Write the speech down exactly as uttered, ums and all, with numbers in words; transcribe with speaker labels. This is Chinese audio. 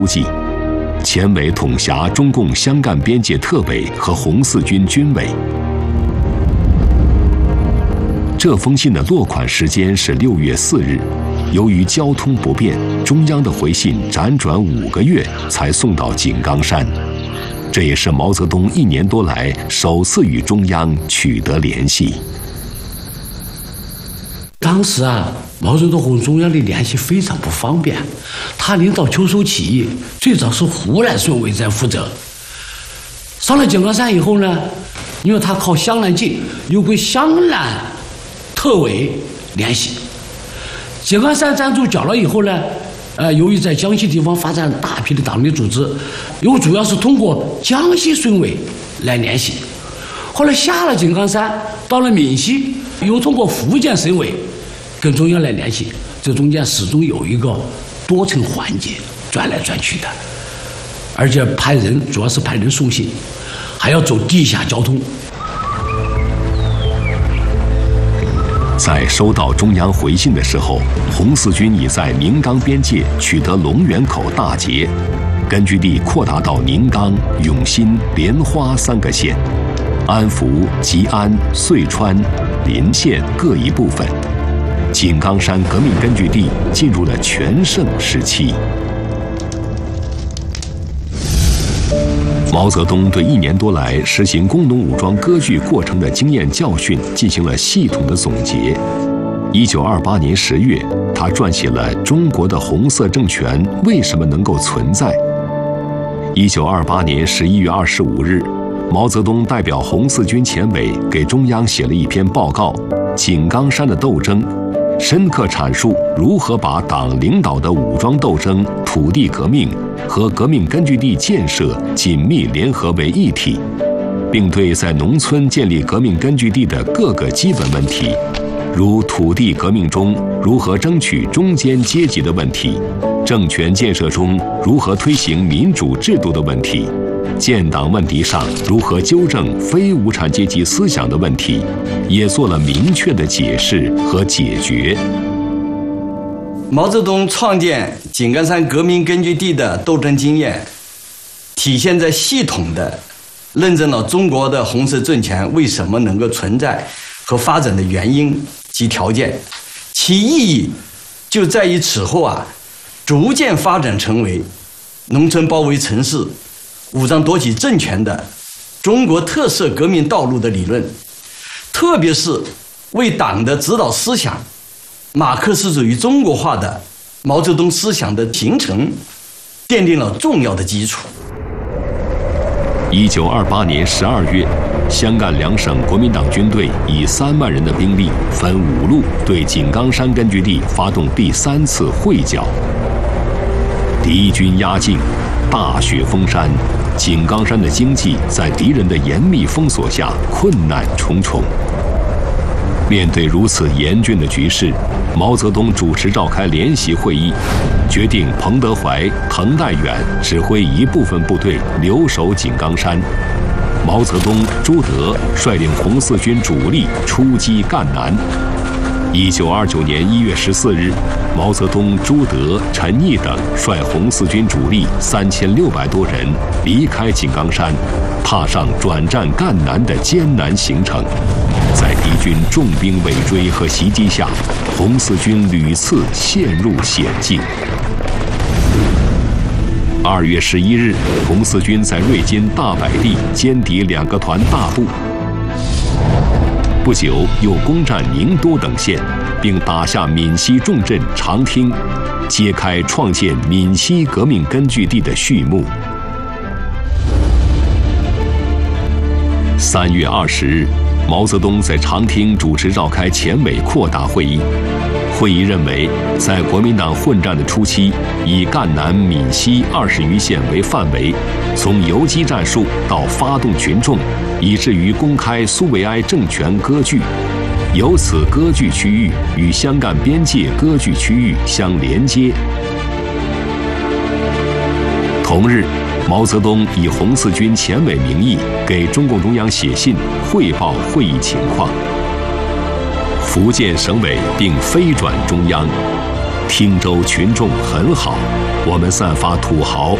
Speaker 1: 书记，前委统辖中共湘赣边界特委和红四军军委。这封信的落款时间是六月四日，由于交通不便，中央的回信辗转五个月才送到井冈山。这也是毛泽东一年多来首次与中央取得联系。
Speaker 2: 当时啊，毛泽东和中央的联系非常不方便。他领导秋收起义，最早是湖南省委在负责。上了井冈山以后呢，因为他靠湘南近，又跟湘南特委联系。井冈山站住脚了以后呢，呃，由于在江西地方发展大批的党的组织，又主要是通过江西省委来联系。后来下了井冈山，到了闽西，又通过福建省委跟中央来联系。这中间始终有一个多层环节，转来转去的，而且派人主要是派人送信，还要走地下交通。
Speaker 1: 在收到中央回信的时候，红四军已在宁冈边界取得龙源口大捷，根据地扩大到宁冈、永新、莲花三个县，安福、吉安、遂川、临县各一部分。井冈山革命根据地进入了全盛时期。毛泽东对一年多来实行工农武装割据过程的经验教训进行了系统的总结。一九二八年十月，他撰写了《中国的红色政权为什么能够存在》。一九二八年十一月二十五日，毛泽东代表红四军前委给中央写了一篇报告《井冈山的斗争》，深刻阐述如何把党领导的武装斗争、土地革命和革命根据地建设紧密联合为一体，并对在农村建立革命根据地的各个基本问题，如土地革命中如何争取中间阶级的问题，政权建设中如何推行民主制度的问题，建党问题上如何纠正非无产阶级思想的问题，也做了明确的解释和解决。
Speaker 3: 毛泽东创建井冈山革命根据地的斗争经验，体现在系统的论证了中国的红色政权为什么能够存在和发展的原因及条件，其意义就在于此后啊，逐渐发展成为农村包围城市、武装夺取政权的中国特色革命道路的理论，特别是为党的指导思想马克思主义中国化的毛泽东思想的形成奠定了重要的基础。
Speaker 1: 一九二八年十二月，湘赣两省国民党军队以三万人的兵力，分五路对井冈山根据地发动第三次会剿。敌军压境，大雪封山，井冈山的经济在敌人的严密封锁下困难重重。面对如此严峻的局势，毛泽东主持召开联席会议，决定彭德怀、滕代远指挥一部分部队留守井冈山，毛泽东、朱德率领红四军主力出击赣南。一九二九年一月十四日，毛泽东、朱德、陈毅等率红四军主力三千六百多人离开井冈山，踏上转战赣南的艰难行程。在敌军重兵尾追和袭击下，红四军屡次陷入险境。二月十一日，红四军在瑞金大柏地歼敌两个团大部。不久，又攻占宁都等县，并打下闽西重镇长汀，揭开创建闽西革命根据地的序幕。三月二十日，毛泽东在长汀主持召开前委扩大会议。会议认为，在国民党混战的初期，以赣南、闽西二十余县为范围，从游击战术到发动群众，以至于公开苏维埃政权割据，由此割据区域与湘赣边界割据区域相连接。同日，毛泽东以红四军前委名义给中共中央写信汇报会议情况。福建省委并飞转中央，汀州群众很好， 我们散发土豪